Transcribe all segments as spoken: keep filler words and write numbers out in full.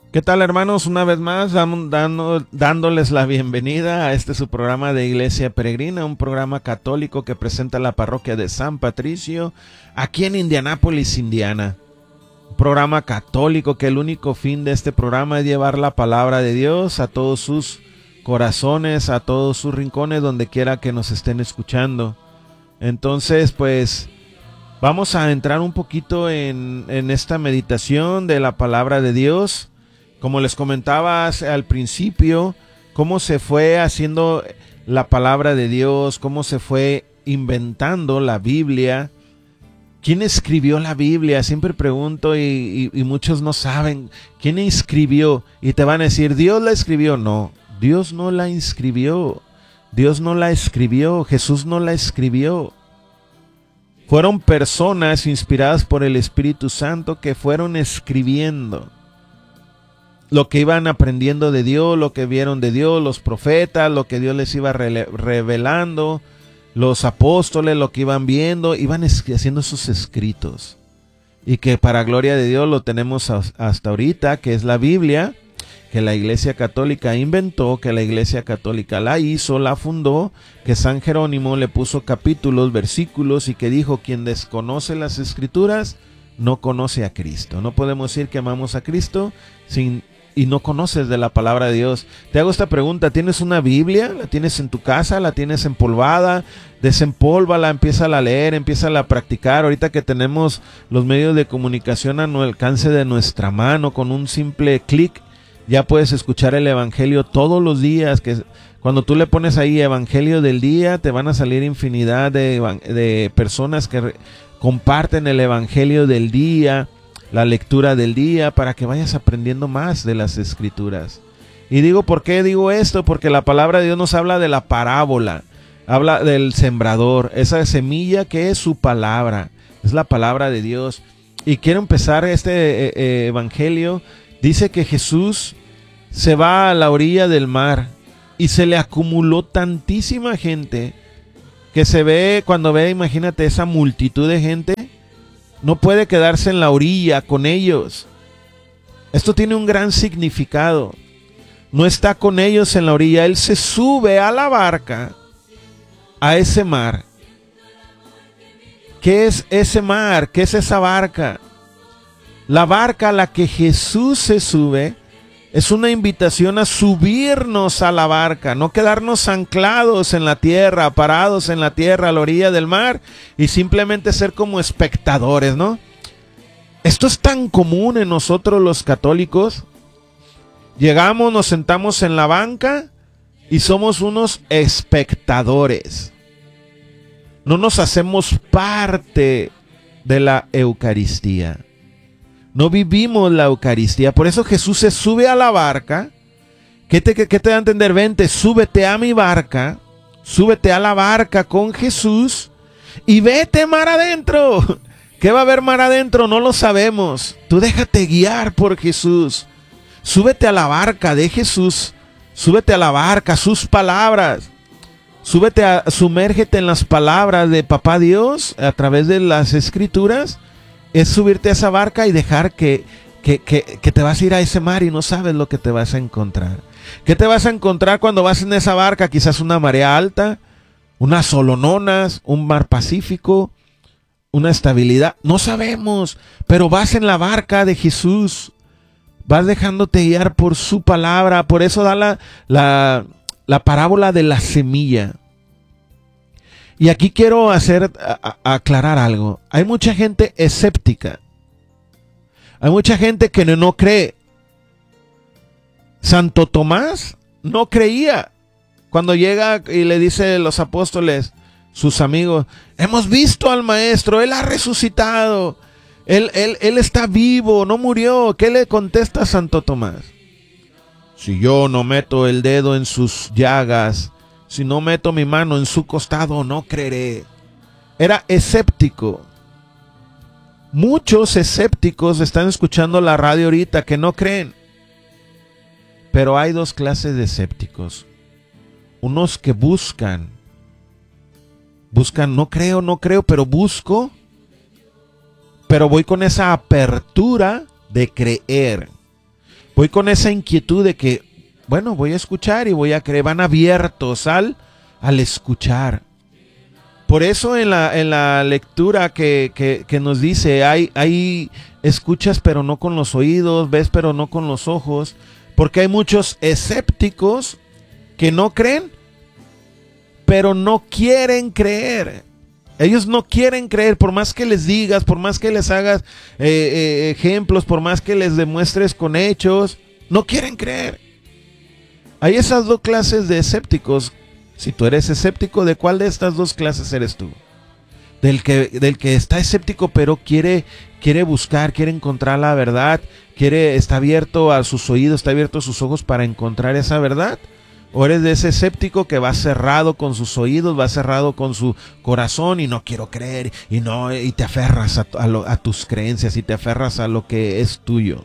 ¿Qué tal, hermanos? Una vez más dando, dándoles la bienvenida a este su programa de Iglesia Peregrina, un programa católico que presenta la parroquia de San Patricio aquí en Indianápolis, Indiana. Un programa católico que el único fin de este programa es llevar la palabra de Dios a todos sus corazones, a todos sus rincones, donde quiera que nos estén escuchando. Entonces, pues vamos a entrar un poquito en, en esta meditación de la palabra de Dios. Como les comentaba al principio, cómo se fue haciendo la palabra de Dios, cómo se fue inventando la Biblia. ¿Quién escribió la Biblia? Siempre pregunto y, y, y muchos no saben. ¿Quién escribió? Y te van a decir, ¿Dios la escribió? No, Dios no la escribió. Dios no la escribió. Jesús no la escribió. Fueron personas inspiradas por el Espíritu Santo que fueron escribiendo lo que iban aprendiendo de Dios, lo que vieron de Dios, los profetas, lo que Dios les iba revelando, los apóstoles, lo que iban viendo, iban haciendo sus escritos. Y que para gloria de Dios lo tenemos hasta ahorita, que es la Biblia, que la Iglesia Católica inventó, que la Iglesia Católica la hizo, la fundó, que San Jerónimo le puso capítulos, versículos y que dijo, quien desconoce las Escrituras no conoce a Cristo. No podemos decir que amamos a Cristo sin y no conoces de la palabra de Dios. Te hago esta pregunta, ¿tienes una Biblia? ¿La tienes en tu casa? ¿La tienes empolvada? Desempólvala, empieza a leer, empieza a practicar. Ahorita que tenemos los medios de comunicación a nuestro alcance de nuestra mano, con un simple clic, ya puedes escuchar el Evangelio todos los días. Que cuando tú le pones ahí Evangelio del día, te van a salir infinidad de, de personas que re, comparten el Evangelio del día, la lectura del día, para que vayas aprendiendo más de las Escrituras. Y digo, ¿por qué digo esto? Porque la palabra de Dios nos habla de la parábola, habla del sembrador, esa semilla que es su palabra, es la palabra de Dios. Y quiero empezar este eh, eh, evangelio. Dice que Jesús se va a la orilla del mar y se le acumuló tantísima gente que se ve, cuando ve, imagínate esa multitud de gente, no puede quedarse en la orilla con ellos. Esto tiene un gran significado. No está con ellos en la orilla. Él se sube a la barca, a ese mar. ¿Qué es ese mar? ¿Qué es esa barca? La barca a la que Jesús se sube es una invitación a subirnos a la barca, no quedarnos anclados en la tierra, parados en la tierra a la orilla del mar y simplemente ser como espectadores, ¿no? Esto es tan común en nosotros los católicos. Llegamos, nos sentamos en la banca y somos unos espectadores. No nos hacemos parte de la Eucaristía. No vivimos la Eucaristía. Por eso Jesús se sube a la barca. ¿Qué te, qué, qué te da a entender? Vente, súbete a mi barca. Súbete a la barca con Jesús y vete mar adentro. ¿Qué va a haber mar adentro? No lo sabemos. Tú déjate guiar por Jesús. Súbete a la barca de Jesús. Súbete a la barca, sus palabras. Súbete a, sumérgete en las palabras de Papá Dios a través de las Escrituras. Es subirte a esa barca y dejar que, que, que, que te vas a ir a ese mar y no sabes lo que te vas a encontrar. ¿Qué te vas a encontrar cuando vas en esa barca? Quizás una marea alta, unas solononas, un mar Pacífico, una estabilidad. No sabemos, pero vas en la barca de Jesús. Vas dejándote guiar por su palabra. Por eso da la, la, la parábola de la semilla. Y aquí quiero hacer, a, a, aclarar algo. Hay mucha gente escéptica. Hay mucha gente que no, no cree. Santo Tomás no creía. Cuando llega y le dice a los apóstoles, sus amigos, hemos visto al maestro, él ha resucitado. Él, él, él está vivo, no murió. ¿Qué le contesta Santo Tomás? Si yo no meto el dedo en sus llagas, si no meto mi mano en su costado, no creeré. Era escéptico. Muchos escépticos están escuchando la radio ahorita que no creen. Pero hay dos clases de escépticos. Unos que buscan. Buscan, no creo, no creo, pero busco. Pero voy con esa apertura de creer. Voy con esa inquietud de que, bueno, voy a escuchar y voy a creer. Van abiertos al, al escuchar. Por eso en la, en la lectura que, que, que nos dice, hay, hay escuchas pero no con los oídos, ves pero no con los ojos, porque hay muchos escépticos que no creen, pero no quieren creer. Ellos no quieren creer, por más que les digas, por más que les hagas eh, eh, ejemplos, por más que les demuestres con hechos, no quieren creer. Hay esas dos clases de escépticos. Si tú eres escéptico, ¿de cuál de estas dos clases eres tú? Del que, del que está escéptico pero quiere, quiere buscar, quiere encontrar la verdad, quiere, está abierto a sus oídos, está abierto a sus ojos para encontrar esa verdad. ¿O eres de ese escéptico que va cerrado con sus oídos, va cerrado con su corazón y no quiero creer y no y te aferras a, a, lo, a tus creencias y te aferras a lo que es tuyo?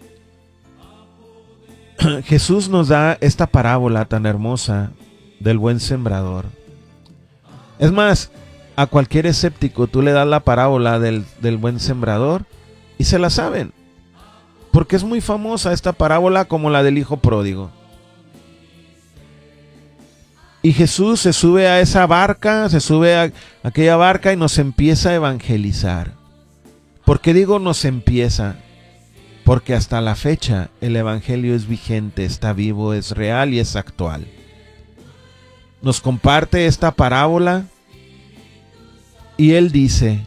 Jesús nos da esta parábola tan hermosa del buen sembrador. Es más, a cualquier escéptico tú le das la parábola del, del buen sembrador y se la saben, porque es muy famosa esta parábola, como la del hijo pródigo. Y Jesús se sube a esa barca, se sube a aquella barca y nos empieza a evangelizar. ¿Por qué digo nos empieza? Porque hasta la fecha el evangelio es vigente, está vivo, es real y es actual. Nos comparte esta parábola y él dice,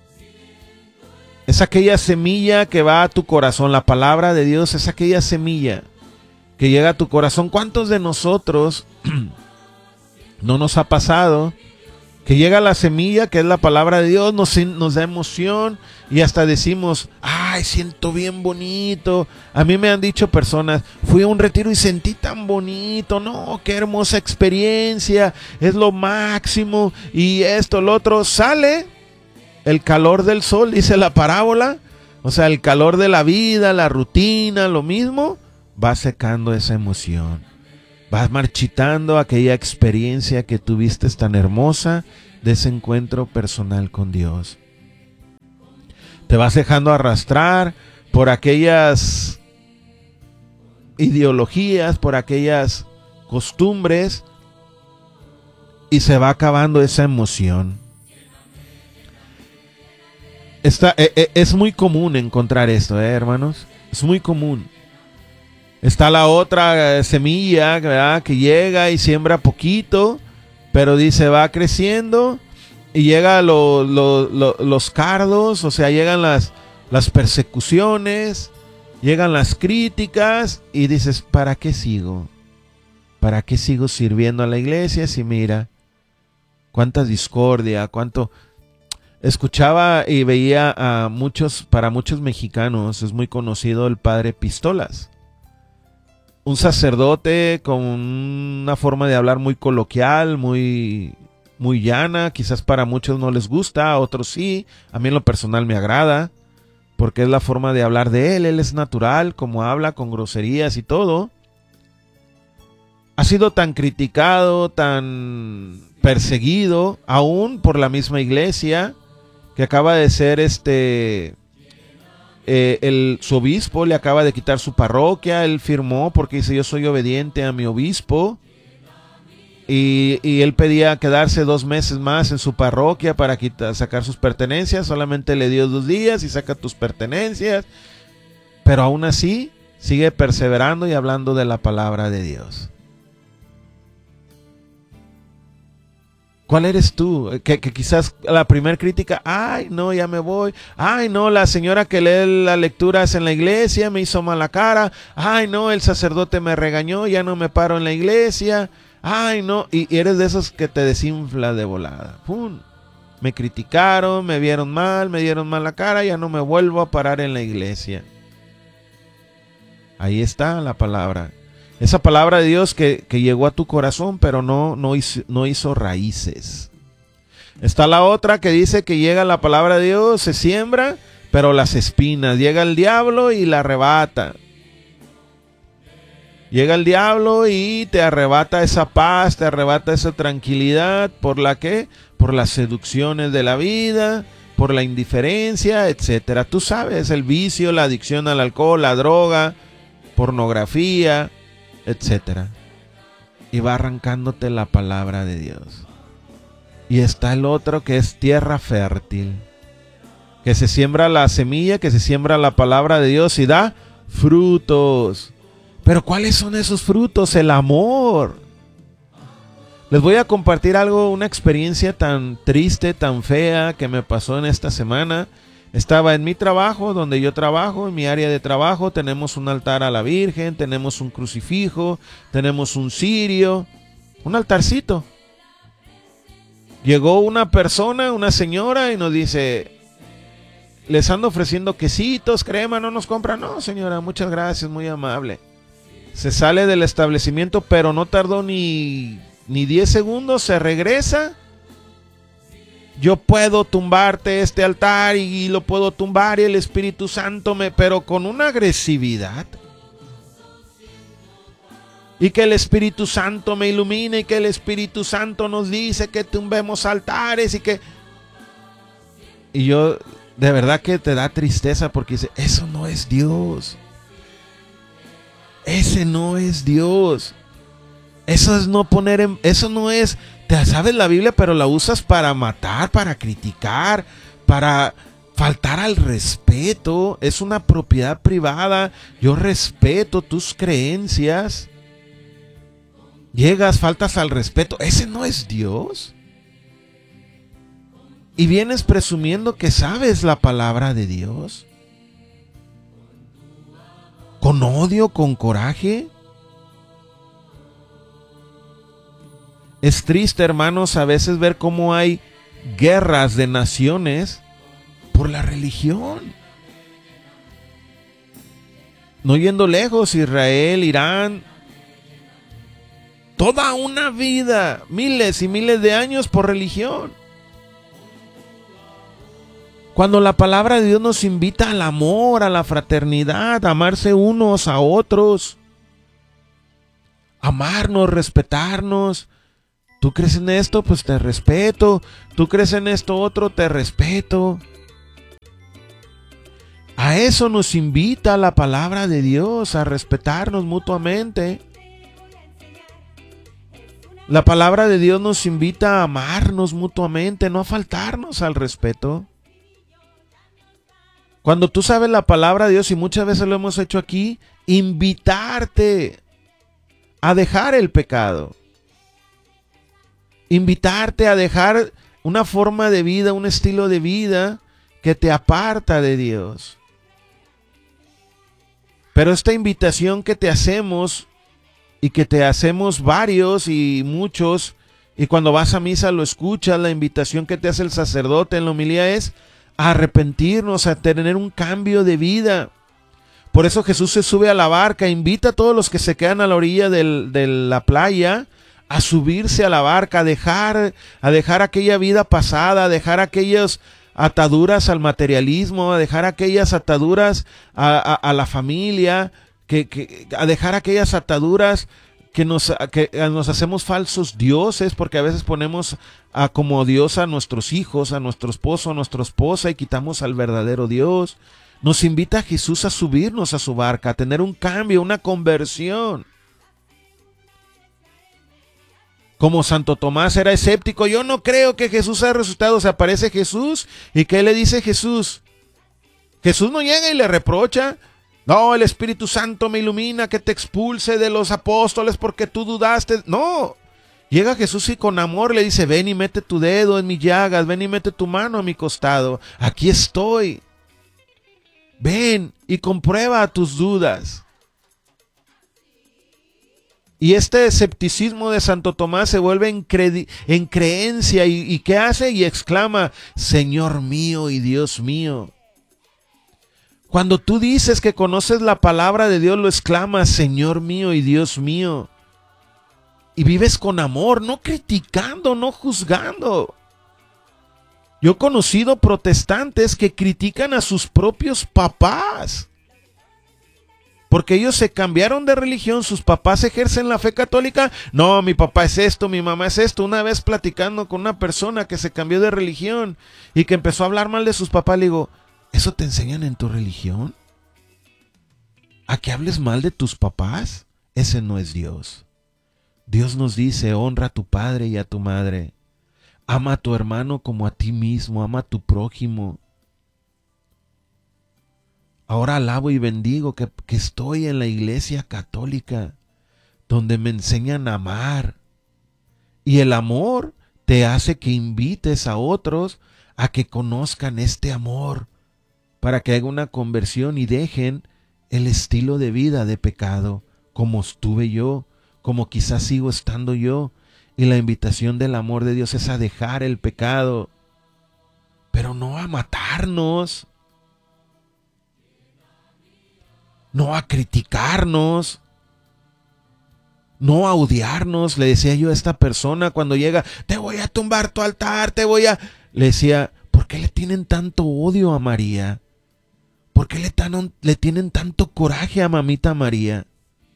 es aquella semilla que va a tu corazón, la palabra de Dios es aquella semilla que llega a tu corazón. ¿Cuántos de nosotros no nos ha pasado que llega la semilla que es la palabra de Dios, nos, nos da emoción y hasta decimos, ay, siento bien bonito? A mí me han dicho personas, fui a un retiro y sentí tan bonito, no, qué hermosa experiencia, es lo máximo y esto, lo otro. Sale el calor del sol, dice la parábola, o sea, el calor de la vida, la rutina, lo mismo, va secando esa emoción. Vas marchitando aquella experiencia que tuviste tan hermosa de ese encuentro personal con Dios. Te vas dejando arrastrar por aquellas ideologías, por aquellas costumbres y se va acabando esa emoción. Está, eh, es muy común encontrar esto, ¿eh, hermanos? Es muy común. Está la otra semilla, ¿verdad?, que llega y siembra poquito, pero dice va creciendo y llega lo, lo, lo, los cardos, o sea, llegan las, las persecuciones, llegan las críticas y dices, ¿para qué sigo? ¿Para qué sigo sirviendo a la iglesia? Si mira, cuánta discordia, cuánto... Escuchaba y veía a muchos, para muchos mexicanos es muy conocido el padre Pistolas. Un sacerdote con una forma de hablar muy coloquial, muy, muy llana. Quizás para muchos no les gusta, a otros sí. A mí en lo personal me agrada, porque es la forma de hablar de él. Él es natural, como habla, con groserías y todo. Ha sido tan criticado, tan perseguido, aún por la misma iglesia, que acaba de ser este... Eh, el, su obispo le acaba de quitar su parroquia. Él firmó porque dice yo soy obediente a mi obispo y, y él pedía quedarse dos meses más en su parroquia para quitar, sacar sus pertenencias. Solamente le dio dos días y saca tus pertenencias, pero aún así sigue perseverando y hablando de la palabra de Dios. ¿Cuál eres tú? Que, que quizás la primera crítica, ay, no, ya me voy. Ay, no, la señora que lee las lecturas en la iglesia me hizo mala cara. Ay, no, el sacerdote me regañó, ya no me paro en la iglesia. Ay, no, y, y eres de esos que te desinfla de volada. ¡Pum! Me criticaron, me vieron mal, me dieron mala cara, ya no me vuelvo a parar en la iglesia. Ahí está la palabra. Esa palabra de Dios que, que llegó a tu corazón, pero no, no, hizo, no hizo raíces. Está la otra que dice que llega la palabra de Dios, se siembra, pero las espinas. Llega el diablo y la arrebata. Llega el diablo y te arrebata esa paz, te arrebata esa tranquilidad. ¿Por la qué? Por las seducciones de la vida, por la indiferencia, etcétera. Tú sabes, el vicio, la adicción al alcohol, la droga, pornografía, etcétera. Y va arrancándote la palabra de Dios. Y está el otro que es tierra fértil, que se siembra la semilla, que se siembra la palabra de Dios y da frutos. Pero ¿cuáles son esos frutos? El amor. Les voy a compartir algo, una experiencia tan triste, tan fea que me pasó en esta semana. Estaba en mi trabajo, donde yo trabajo, en mi área de trabajo, tenemos un altar a la Virgen, tenemos un crucifijo, tenemos un cirio, un altarcito. Llegó una persona, una señora, y nos dice, les ando ofreciendo quesitos, crema, ¿no nos compran? No, señora, muchas gracias, muy amable. Se sale del establecimiento, pero no tardó ni, ni diez segundos, se regresa. Yo puedo tumbarte este altar y lo puedo tumbar y el Espíritu Santo me... Pero con una agresividad. Y que el Espíritu Santo me ilumine y que el Espíritu Santo nos dice que tumbemos altares y que... Y yo, de verdad que te da tristeza porque dice, eso no es Dios. Ese no es Dios. Eso es no poner en... Eso no es... Te sabes la Biblia, pero la usas para matar, para criticar, para faltar al respeto. Es una propiedad privada. Yo respeto tus creencias. Llegas, faltas al respeto. ¿Ese no es Dios? Y vienes presumiendo que sabes la palabra de Dios. Con odio, con coraje. Es triste, hermanos, a veces ver cómo hay guerras de naciones por la religión. No yendo lejos, Israel, Irán, toda una vida, miles y miles de años por religión. Cuando la palabra de Dios nos invita al amor, a la fraternidad, a amarse unos a otros, amarnos, respetarnos. Tú crees en esto, pues te respeto. Tú crees en esto otro, te respeto. A eso nos invita la palabra de Dios, a respetarnos mutuamente. La palabra de Dios nos invita a amarnos mutuamente, no a faltarnos al respeto. Cuando tú sabes la palabra de Dios, y muchas veces lo hemos hecho aquí, invitarte a dejar el pecado. Invitarte a dejar una forma de vida, un estilo de vida que te aparta de Dios. Pero esta invitación que te hacemos y que te hacemos varios y muchos, y cuando vas a misa lo escuchas, la invitación que te hace el sacerdote en la homilía es a arrepentirnos, a tener un cambio de vida. Por eso Jesús se sube a la barca, invita a todos los que se quedan a la orilla del, de la playa a subirse a la barca, a dejar, a dejar aquella vida pasada, a dejar aquellas ataduras al materialismo, a dejar aquellas ataduras a, a, a la familia, que, que, a dejar aquellas ataduras que nos, que nos hacemos falsos dioses, porque a veces ponemos a, como Dios a nuestros hijos, a nuestro esposo, a nuestra esposa, y quitamos al verdadero Dios. Nos invita a Jesús a subirnos a su barca, a tener un cambio, una conversión. Como Santo Tomás era escéptico, yo no creo que Jesús haya resucitado. Se aparece Jesús, ¿y qué le dice Jesús? Jesús no llega y le reprocha. No, el Espíritu Santo me ilumina, que te expulse de los apóstoles porque tú dudaste. No, llega Jesús y con amor le dice, ven y mete tu dedo en mis llagas, ven y mete tu mano a mi costado. Aquí estoy. Ven y comprueba tus dudas. Y este escepticismo de Santo Tomás se vuelve en, cre- en creencia. ¿Y, ¿Y qué hace? Y exclama, Señor mío y Dios mío. Cuando tú dices que conoces la palabra de Dios, lo exclamas, Señor mío y Dios mío. Y vives con amor, no criticando, no juzgando. Yo he conocido protestantes que critican a sus propios papás. Porque ellos se cambiaron de religión, sus papás ejercen la fe católica. No, mi papá es esto, mi mamá es esto. Una vez platicando con una persona que se cambió de religión y que empezó a hablar mal de sus papás, le digo, ¿eso te enseñan en tu religión? ¿A, que hables mal de tus papás, ese no es Dios. Dios nos dice, honra a tu padre y a tu madre. Ama a tu hermano como a ti mismo, ama a tu prójimo. Ahora alabo y bendigo que, que estoy en la iglesia católica, donde me enseñan a amar. Y el amor te hace que invites a otros a que conozcan este amor, para que haga una conversión y dejen el estilo de vida de pecado, como estuve yo, como quizás sigo estando yo. Y la invitación del amor de Dios es a dejar el pecado, pero no a matarnos, no a criticarnos, no a odiarnos. Le decía yo a esta persona cuando llega, te voy a tumbar tu altar, te voy a... Le decía, ¿por qué le tienen tanto odio a María? ¿Por qué le, tan, le tienen tanto coraje a mamita María?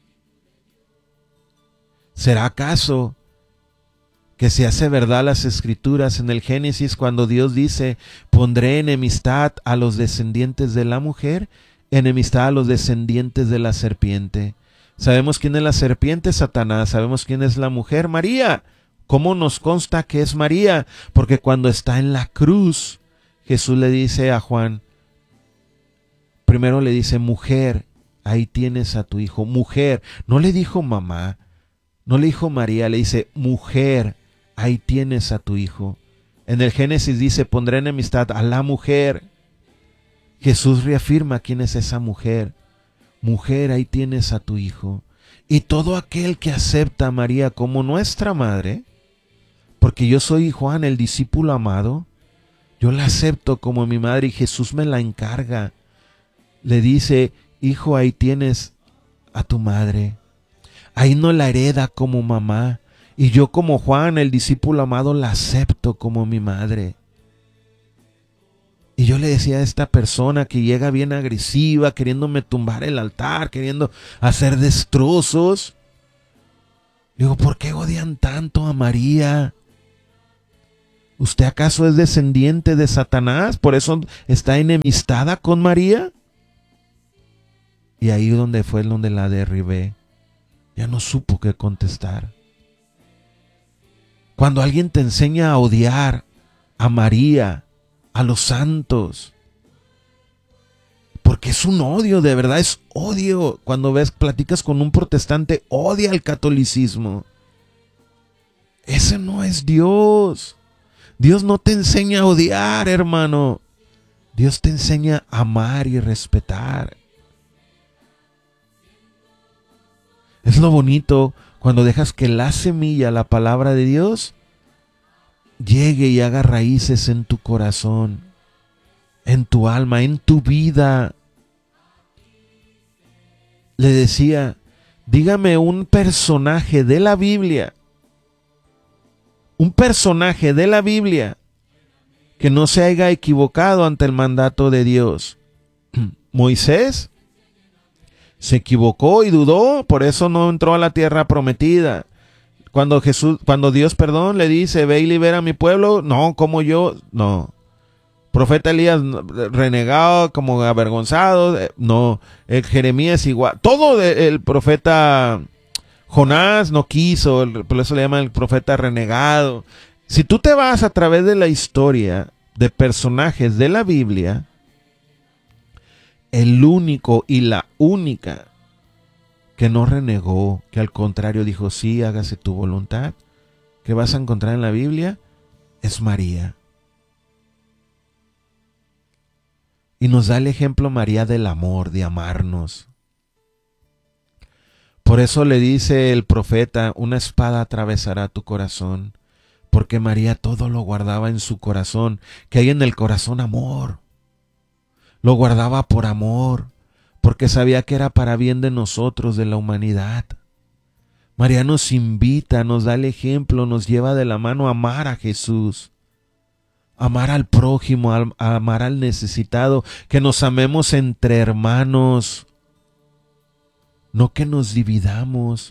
¿Será acaso que se hace verdad las escrituras en el Génesis cuando Dios dice, pondré enemistad a los descendientes de la mujer, enemistad a los descendientes de la serpiente? Sabemos quién es la serpiente, Satanás. Sabemos quién es la mujer, María. ¿Cómo nos consta que es María? Porque cuando está en la cruz, Jesús le dice a Juan, primero le dice, mujer, ahí tienes a tu hijo. Mujer, no le dijo mamá, no le dijo María, le dice, mujer, ahí tienes a tu hijo. En el Génesis dice, pondré enemistad a la mujer. Jesús reafirma quién es esa mujer. Mujer, ahí tienes a tu hijo. Y todo aquel que acepta a María como nuestra madre, porque yo soy Juan, el discípulo amado, yo la acepto como mi madre y Jesús me la encarga. Le dice, hijo, ahí tienes a tu madre. Ahí no la hereda como mamá. Y yo como Juan, el discípulo amado, la acepto como mi madre. Y yo le decía a esta persona que llega bien agresiva, queriéndome tumbar el altar, queriendo hacer destrozos. Digo, ¿por qué odian tanto a María? ¿Usted acaso es descendiente de Satanás? ¿Por eso está enemistada con María? Y ahí donde fue donde la derribé. Ya no supo qué contestar. Cuando alguien te enseña a odiar a María, a los santos, porque es un odio, de verdad es odio. Cuando ves, platicas con un protestante, odia el catolicismo. Ese no es Dios. Dios no te enseña a odiar, hermano. Dios te enseña a amar y respetar. Es lo bonito cuando dejas que la semilla, la palabra de Dios, llegue y haga raíces en tu corazón, en tu alma, en tu vida. Le decía, dígame un personaje de la Biblia, un personaje de la Biblia que no se haya equivocado ante el mandato de Dios. Moisés se equivocó y dudó, por eso no entró a la tierra prometida. Cuando Jesús, cuando Dios, perdón, le dice, ve y libera a mi pueblo, no, como yo, no. Profeta Elías renegado, como avergonzado, no. El Jeremías igual, todo el profeta Jonás no quiso, por eso le llaman el profeta renegado. Si tú te vas a través de la historia de personajes de la Biblia, el único y la única que no renegó, que al contrario dijo, sí, hágase tu voluntad, que vas a encontrar en la Biblia, es María. Y nos da el ejemplo María del amor, de amarnos. Por eso le dice el profeta, una espada atravesará tu corazón, porque María todo lo guardaba en su corazón, que hay en el corazón amor. Lo guardaba por amor, porque sabía que era para bien de nosotros, de la humanidad. María nos invita, nos da el ejemplo, nos lleva de la mano a amar a Jesús, amar al prójimo, a amar al necesitado, que nos amemos entre hermanos, no que nos dividamos.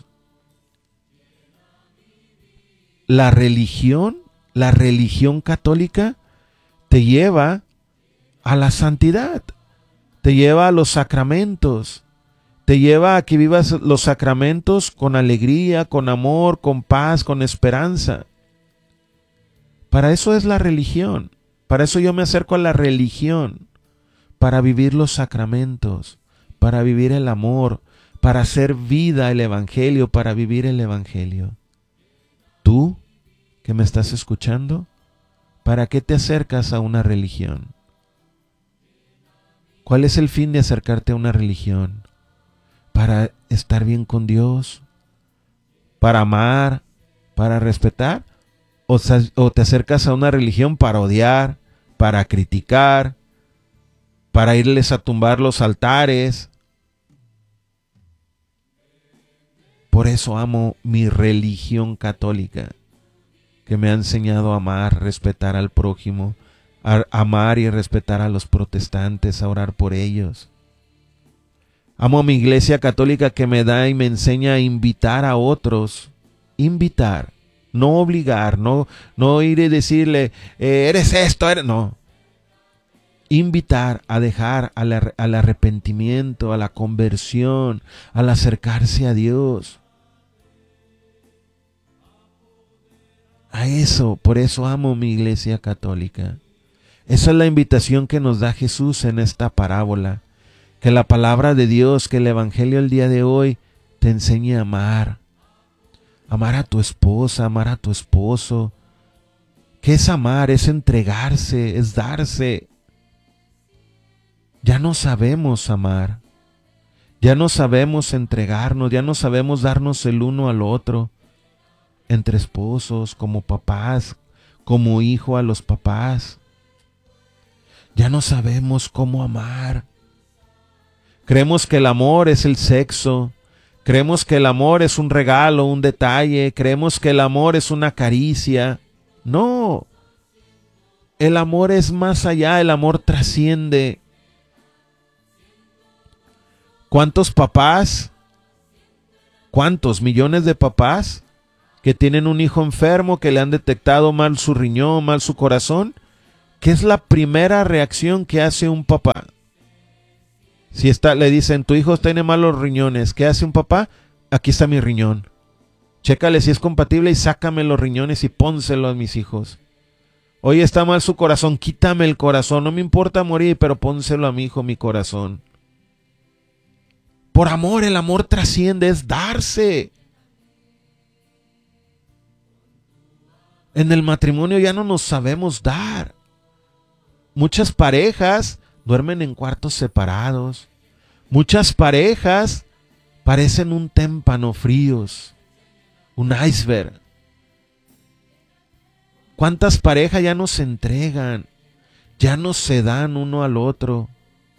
La religión, la religión católica te lleva a la santidad, te lleva a los sacramentos, Te lleva a que vivas los sacramentos con alegría, con amor, con paz, con esperanza. Para eso es la religión. Para eso yo me acerco a la religión. Para vivir los sacramentos, para vivir el amor, para hacer vida el Evangelio, para vivir el Evangelio. Tú, que me estás escuchando, ¿para qué te acercas a una religión? ¿Cuál es el fin de acercarte a una religión? ¿Para estar bien con Dios? ¿Para amar? ¿Para respetar? ¿O, o te acercas a una religión para odiar, para criticar, para irles a tumbar los altares? Por eso amo mi religión católica, que me ha enseñado a amar, respetar al prójimo, a amar y respetar a los protestantes, a orar por ellos. Amo a mi iglesia católica que me da y me enseña a invitar a otros, invitar, no obligar, no, no ir y decirle, eh, eres esto, eres... no. Invitar a dejar al, al arrepentimiento, a la conversión, al acercarse a Dios. A eso, por eso amo mi iglesia católica. Esa es la invitación que nos da Jesús en esta parábola. Que la palabra de Dios, que el Evangelio el día de hoy te enseñe a amar. Amar a tu esposa, amar a tu esposo. ¿Qué es amar? Es entregarse, es darse. Ya no sabemos amar. Ya no sabemos entregarnos, ya no sabemos darnos el uno al otro. Entre esposos, como papás, como hijo a los papás. Ya no sabemos cómo amar. Creemos que el amor es el sexo. Creemos que el amor es un regalo, un detalle. Creemos que el amor es una caricia. No. El amor es más allá, el amor trasciende. ¿Cuántos papás? ¿Cuántos millones de papás que tienen un hijo enfermo, que le han detectado mal su riñón, mal su corazón? ¿Qué es la primera reacción que hace un papá? Si está, le dicen, tu hijo tiene malos riñones, ¿qué hace un papá? Aquí está mi riñón. Chécale si es compatible y sácame los riñones y pónselo a mis hijos. Oye, está mal su corazón, quítame el corazón, no me importa morir, pero pónselo a mi hijo mi corazón. Por amor, el amor trasciende, es darse. En el matrimonio ya no nos sabemos dar. Muchas parejas duermen en cuartos separados. Muchas parejas parecen un témpano fríos, un iceberg. ¿Cuántas parejas ya no se entregan? Ya no se dan uno al otro.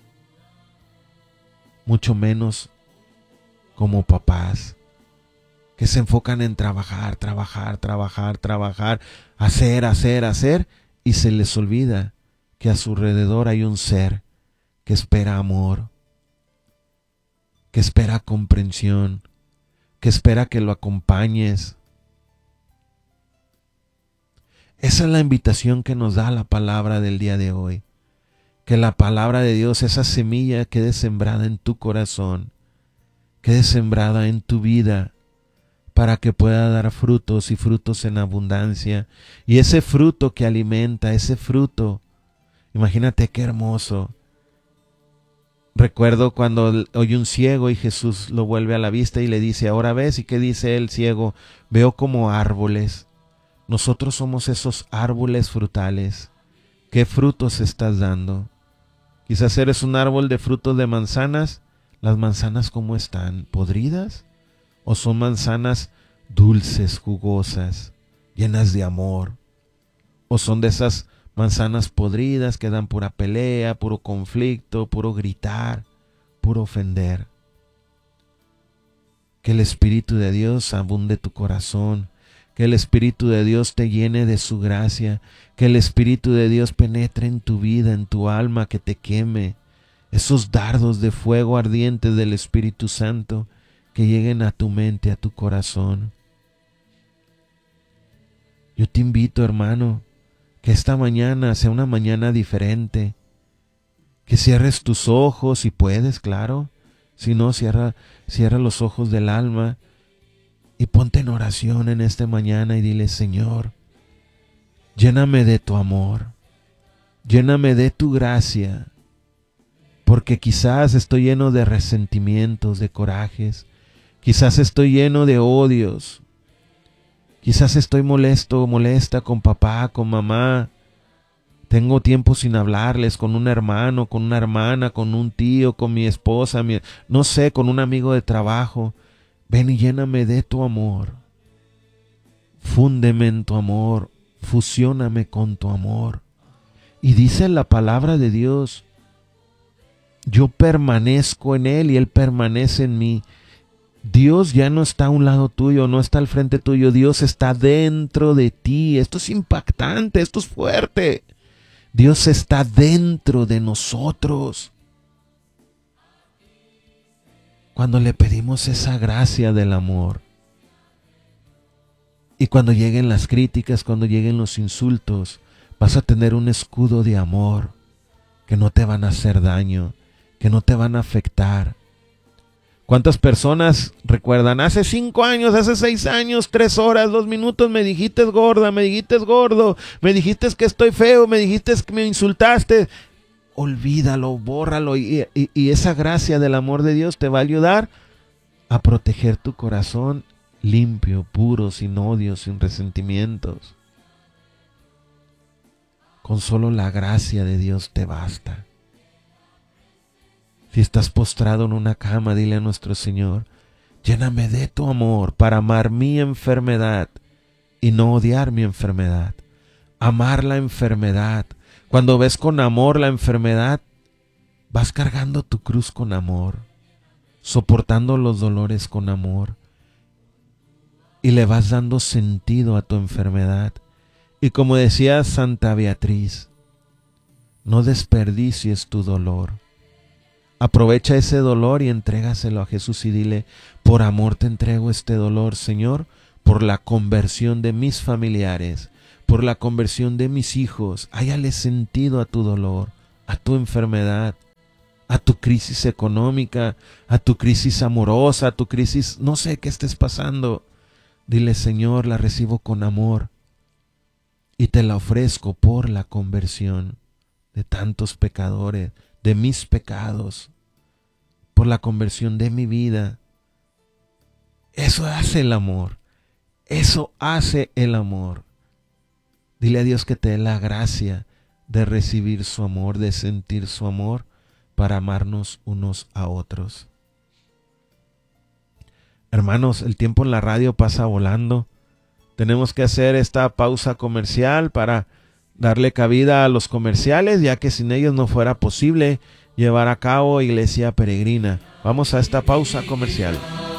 Mucho menos como papás, que se enfocan en trabajar, trabajar, trabajar, trabajar, hacer, hacer, hacer, y se les olvida que a su alrededor hay un ser que espera amor, que espera comprensión, que espera que lo acompañes. Esa es la invitación que nos da la palabra del día de hoy. Que la palabra de Dios, esa semilla, quede sembrada en tu corazón, quede sembrada en tu vida, para que pueda dar frutos y frutos en abundancia. Y ese fruto que alimenta, ese fruto, imagínate qué hermoso. Recuerdo cuando oye un ciego y Jesús lo vuelve a la vista y le dice, ahora ves, ¿y qué dice el ciego? Veo como árboles. Nosotros somos esos árboles frutales. ¿Qué frutos estás dando? Quizás eres un árbol de frutos de manzanas. ¿Las manzanas cómo están? ¿Podridas? ¿O son manzanas dulces, jugosas, llenas de amor? ¿O son de esas manzanas podridas que dan pura pelea, puro conflicto, puro gritar, puro ofender? Que el Espíritu de Dios abunde tu corazón. Que el Espíritu de Dios te llene de su gracia. Que el Espíritu de Dios penetre en tu vida, en tu alma, que te queme. Esos dardos de fuego ardientes del Espíritu Santo que lleguen a tu mente, a tu corazón. Yo te invito, hermano, que esta mañana sea una mañana diferente. Que cierres tus ojos, si puedes, claro. Si no, cierra, cierra los ojos del alma y ponte en oración en esta mañana y dile: Señor, lléname de tu amor, lléname de tu gracia, porque quizás estoy lleno de resentimientos, de corajes, quizás estoy lleno de odios, quizás estoy molesto o molesta con papá, con mamá. Tengo tiempo sin hablarles, con un hermano, con una hermana, con un tío, con mi esposa, mi, no sé, con un amigo de trabajo. Ven y lléname de tu amor. Fúndeme en tu amor, fusióname con tu amor. Y dice la palabra de Dios: yo permanezco en Él y Él permanece en mí. Dios ya no está a un lado tuyo, no está al frente tuyo, Dios está dentro de ti. Esto es impactante, esto es fuerte. Dios está dentro de nosotros. Cuando le pedimos esa gracia del amor, y cuando lleguen las críticas, cuando lleguen los insultos, vas a tener un escudo de amor que no te van a hacer daño, que no te van a afectar. ¿Cuántas personas recuerdan? Hace cinco años, hace seis años, tres horas, dos minutos, me dijiste gorda, me dijiste gordo, me dijiste que estoy feo, me dijiste que me insultaste. Olvídalo, bórralo, y, y, y esa gracia del amor de Dios te va a ayudar a proteger tu corazón limpio, puro, sin odio, sin resentimientos. Con solo la gracia de Dios te basta. Si estás postrado en una cama, dile a nuestro Señor: lléname de tu amor para amar mi enfermedad y no odiar mi enfermedad. Amar la enfermedad. Cuando ves con amor la enfermedad, vas cargando tu cruz con amor, soportando los dolores con amor, y le vas dando sentido a tu enfermedad. Y como decía Santa Beatriz, no desperdicies tu dolor. Aprovecha ese dolor y entrégaselo a Jesús y dile: por amor te entrego este dolor, Señor, por la conversión de mis familiares, por la conversión de mis hijos. Háyale sentido a tu dolor, a tu enfermedad, a tu crisis económica, a tu crisis amorosa, a tu crisis, no sé qué estés pasando. Dile: Señor, la recibo con amor y te la ofrezco por la conversión de tantos pecadores, de mis pecados, por la conversión de mi vida. Eso hace el amor. Eso hace el amor. Dile a Dios que te dé la gracia de recibir su amor, de sentir su amor, para amarnos unos a otros. Hermanos, el tiempo en la radio pasa volando. Tenemos que hacer esta pausa comercial para darle cabida a los comerciales, ya que sin ellos no fuera posible llevar a cabo Iglesia Peregrina. Vamos a esta pausa comercial.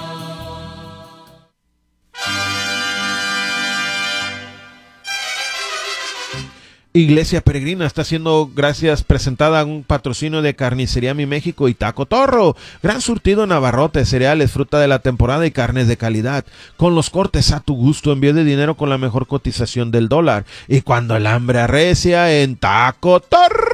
Iglesia Peregrina está siendo, gracias, presentada a un patrocinio de Carnicería Mi México y Taco Torro. Gran surtido en abarrotes, cereales, fruta de la temporada y carnes de calidad. Con los cortes a tu gusto, envío de dinero con la mejor cotización del dólar. Y cuando el hambre arrecia, en Taco Torro.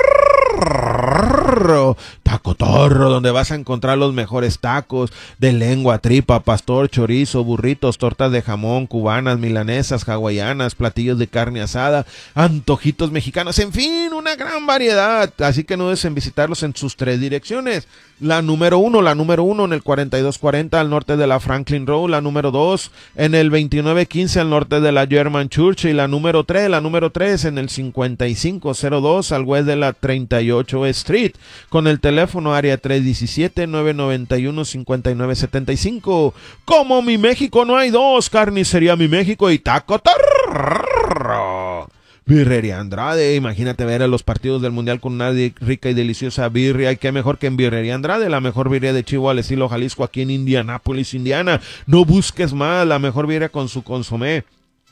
Taco Torro, donde vas a encontrar los mejores tacos de lengua, tripa, pastor, chorizo, burritos, tortas de jamón, cubanas, milanesas, hawaianas, platillos de carne asada, antojitos mexicanos, en fin, una gran variedad. Así que no duden en visitarlos en sus tres direcciones. La número uno, la número uno en el cuarenta y dos cuarenta al norte de la Franklin Road, la número dos en el veintinueve quince al norte de la German Church, y la número tres, la número tres en el cincuenta y cinco cero dos al west de la treinta y ocho Street, con el teléfono área tres uno siete, nueve nueve uno, cinco nueve siete cinco. Como Mi México no hay dos, Carnicería Mi México y Taco Torro. Birrería Andrade, imagínate ver a los partidos del Mundial con una rica y deliciosa birria. Y qué mejor que en Birrería Andrade, la mejor birria de Chihuahua al estilo Jalisco, aquí en Indianápolis, Indiana. No busques más, la mejor birria con su consomé,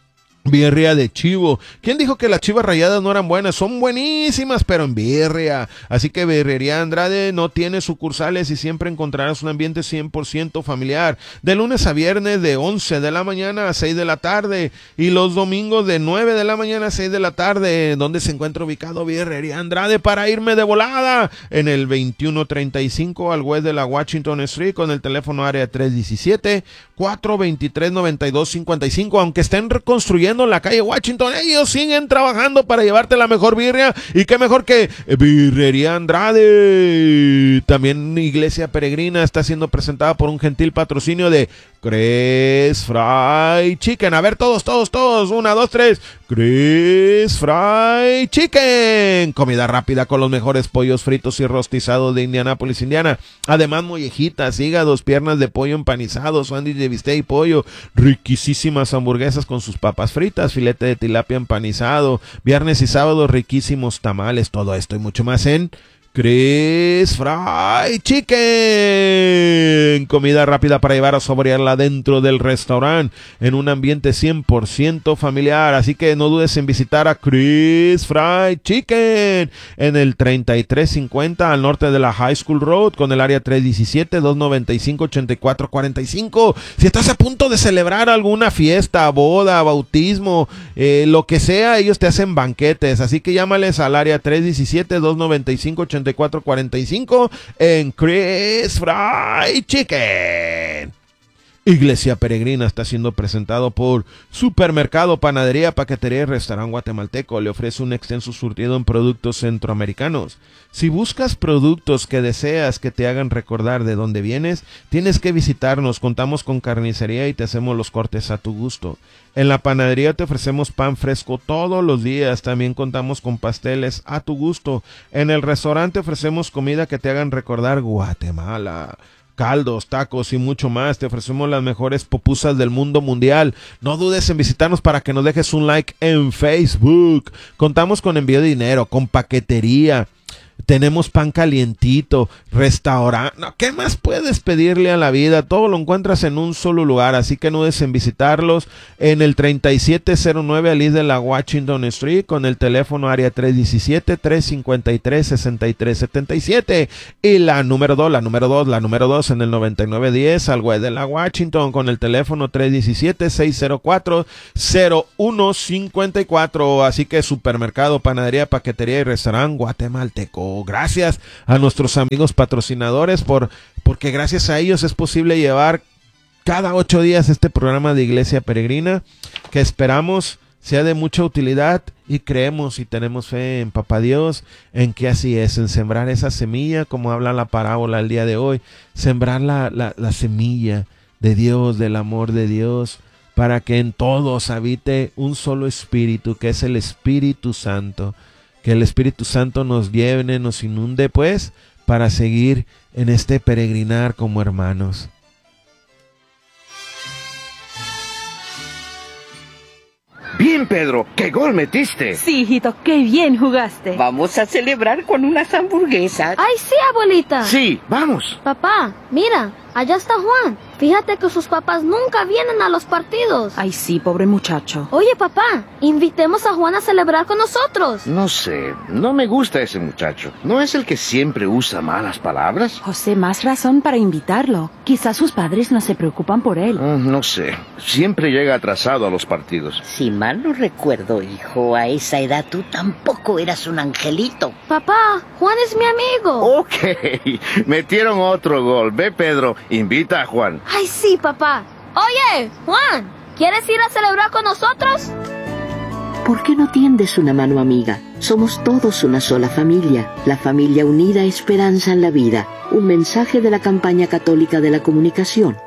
Birria de chivo. ¿Quién dijo que las chivas rayadas no eran buenas? Son buenísimas, pero en birria. Así que Birrería Andrade no tiene sucursales y siempre encontrarás un ambiente cien por ciento familiar. De lunes a viernes de once de la mañana a seis de la tarde. Y los domingos de nueve de la mañana a seis de la tarde. ¿Dónde se encuentra ubicado Birrería Andrade? Para irme de volada. En el veintiuno treinta y cinco al west de la Washington Street con el teléfono área tres diecisiete, cuatro veintitrés, noventa y dos cincuenta y cinco. Aunque estén reconstruyendo la calle Washington, ellos siguen trabajando para llevarte la mejor birria, y qué mejor que Birrería Andrade. También Iglesia Peregrina está siendo presentada por un gentil patrocinio de Chris Fry Chicken. A ver, todos, todos, todos, una, dos, tres. Chris Fry Chicken, comida rápida con los mejores pollos fritos y rostizados de Indianápolis, Indiana. Además, mollejitas, hígados, piernas de pollo empanizados, sándwich de bistec y pollo, riquísimas hamburguesas con sus papas fritas, filete de tilapia empanizado, viernes y sábado riquísimos tamales. Todo esto y mucho más en Chris Fry Chicken, comida rápida para llevar a saborearla dentro del restaurante en un ambiente cien por ciento familiar. Así que no dudes en visitar a Chris Fry Chicken en el treinta y tres cincuenta al norte de la High School Road con el área tres diecisiete, dos noventa y cinco, ochenta y cuatro cuarenta y cinco. Si estás a punto de celebrar alguna fiesta, boda, bautismo, eh, lo que sea, ellos te hacen banquetes. Así que llámales al área tres diecisiete, dos noventa y cinco, ochenta y cuatro cuarenta y cinco en Chris Fry Chicken. Iglesia Peregrina está siendo presentado por Supermercado, Panadería, Paquetería y Restaurante Guatemalteco. Le ofrece un extenso surtido en productos centroamericanos. Si buscas productos que deseas que te hagan recordar de dónde vienes, tienes que visitarnos. Contamos con carnicería y te hacemos los cortes a tu gusto. En la panadería te ofrecemos pan fresco todos los días. También contamos con pasteles a tu gusto. En el restaurante ofrecemos comida que te hagan recordar Guatemala. Caldos, tacos y mucho más. Te ofrecemos las mejores pupusas del mundo mundial. No dudes en visitarnos para que nos dejes un like en Facebook. Contamos con envío de dinero, con paquetería. Tenemos pan calientito, restaurante. No, ¿qué más puedes pedirle a la vida? Todo lo encuentras en un solo lugar, así que no dudes en visitarlos en el treinta y siete cero nueve al de la Washington Street con el teléfono área tres diecisiete, tres cincuenta y tres, sesenta y tres setenta y siete y la número dos, la número dos, la número dos en el noventa y nueve diez al west de la Washington con el teléfono tres diecisiete, seis cero cuatro, cero uno cincuenta y cuatro. Así que Supermercado, Panadería, Paquetería y Restaurante Guatemalteco. Gracias a nuestros amigos patrocinadores por porque gracias a ellos es posible llevar cada ocho días este programa de Iglesia Peregrina, que esperamos sea de mucha utilidad, y creemos y tenemos fe en Papá Dios, en que así es, en sembrar esa semilla, como habla la parábola el día de hoy, sembrar la, la, la semilla de Dios, del amor de Dios, para que en todos habite un solo espíritu, que es el Espíritu Santo. Que el Espíritu Santo nos llene, nos inunde, pues, para seguir en este peregrinar como hermanos. Bien, Pedro, ¿qué gol metiste? Sí, hijito, qué bien jugaste. Vamos a celebrar con unas hamburguesas. ¡Ay, sí, abuelita! Sí, vamos. Papá, mira, allá está Juan. Fíjate que sus papás nunca vienen a los partidos. Ay, sí, pobre muchacho. Oye, papá, invitemos a Juan a celebrar con nosotros. No sé, no me gusta ese muchacho. ¿No es el que siempre usa malas palabras? José, más razón para invitarlo. Quizás sus padres no se preocupan por él. Mm, no sé, siempre llega atrasado a los partidos. Si mal no recuerdo, hijo, a esa edad tú tampoco eras un angelito. Papá, Juan es mi amigo. Ok, metieron otro gol. Ve, Pedro, invita a Juan. Ay, sí, papá. Oye, Juan, ¿quieres ir a celebrar con nosotros? ¿Por qué no tiendes una mano amiga? Somos todos una sola familia, la familia unida Esperanza en la Vida. Un mensaje de la campaña católica de la comunicación.